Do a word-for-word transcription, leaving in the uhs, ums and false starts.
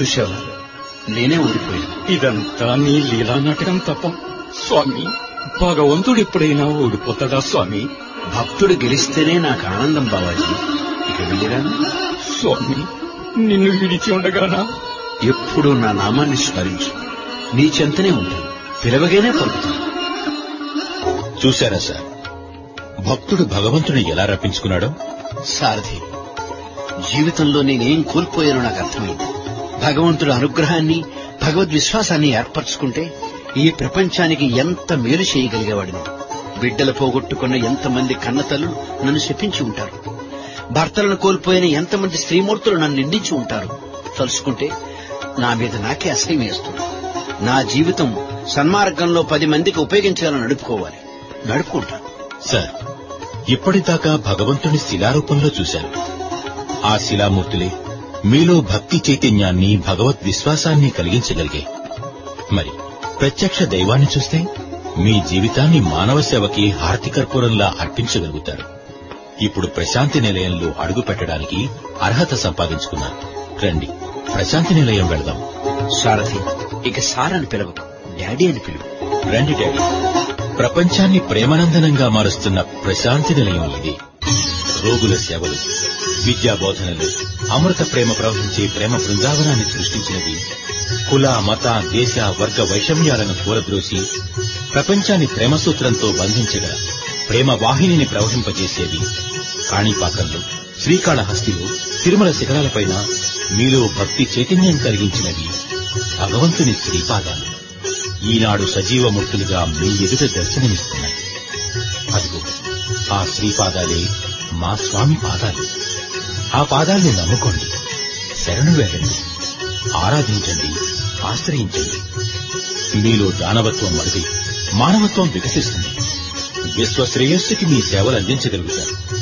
చూశావా, నేనే ఓడిపోయాను. ఇదంతా నీ లీలా నాటకం తప్ప స్వామి. భగవంతుడు ఎప్పుడైనా ఓడిపోతాడా స్వామి? భక్తుడు గెలిస్తేనే నాకు ఆనందం బావాజీ. ఇక వెళ్ళిరాను స్వామి. నిన్ను విడిచి ఉండగానా? ఎప్పుడూ నా నామాన్ని స్మరించు. నీ చెంతనే ఉంటాను, పిలవగానే పలుకుతాను. చూశారా సార్, భక్తుడు భగవంతుని ఎలా రప్పించుకున్నాడో? సారథి, జీవితంలో నేనేం కోల్పోయానో నాకు అర్థమైంది. భగవంతుడు అనుగ్రహాన్ని, భగవద్విశ్వాసాన్ని ఏర్పరచుకుంటే ఈ ప్రపంచానికి ఎంత మేలు చేయగలిగేవాడిని. బిడ్డలు పోగొట్టుకున్న ఎంతమంది కన్నతల్లులు నన్ను శపించి ఉంటారు. భర్తలను కోల్పోయిన ఎంతమంది స్త్రీమూర్తులు నన్ను నిందించి ఉంటారు. తలుసుకుంటే నా మీద నాకే అసహ్యం వేస్తుంది. నా జీవితం సన్మార్గంలో పది మందికి ఉపయోగించాలని నడుపుకోవాలి. నడుపుకుంటాను. సార్, ఇప్పటిదాకా భగవంతుని శిలారూపంలో చూశారు. ఆ శిలామూర్తులే మీలో భక్తి చైతన్యాన్ని, భగవద్ విశ్వాసాన్ని కలిగించగలిగాయి. మరి ప్రత్యక్ష దైవాన్ని చూస్తే మీ జీవితాన్ని మానవ సేవకి హారతి కర్పూరంలా అర్పించగలుగుతారు. ఇప్పుడు ప్రశాంతి నిలయంలో అడుగు పెట్టడానికి అర్హత సంపాదించుకున్నారు. రండి, ప్రశాంతి నిలయం వెళదాం. సారథి, ఇక సార్ అని పిలవకు, డాడీ అని పిలువు. రండి డాడీ. ప్రపంచాన్ని ప్రేమానందనంగా మారుస్తున్న ప్రశాంతి నిలయం ఇది. రోగుల సేవలు, విద్యా బోధనలు, అమృత ప్రేమ ప్రవహించే ప్రేమ బృందావనాన్ని సృష్టించినవి. కుల, మత, దేశ, వర్గ వైషమ్యాలను కూరద్రోసి ప్రపంచాన్ని ప్రేమసూత్రంతో బంధించగల ప్రేమ వాహినిని ప్రవహింపజేసేవి. కాణిపాకంలో, శ్రీకాళహస్తిలో, తిరుమల శిఖరాలపైన మీలో భక్తి చైతన్యం కలిగించినవి భగవంతుని శ్రీపాదాలు. ఈనాడు సజీవమూర్తులుగా మీ ఎదుట దర్శనమిస్తున్నాయి. అదిగో ఆ శ్రీపాదాలే మా స్వామి పాదాలు. ఆ పాదాల్ని నమ్ముకోండి, శరణు వేడండి, ఆరాధించండి, ఆశ్రయించండి. మీలో దానవత్వం మరుగై మానవత్వం వికసిస్తుంది. విశ్వ శ్రేయస్సుకి మీ సేవలు అందించగలుగుతారు.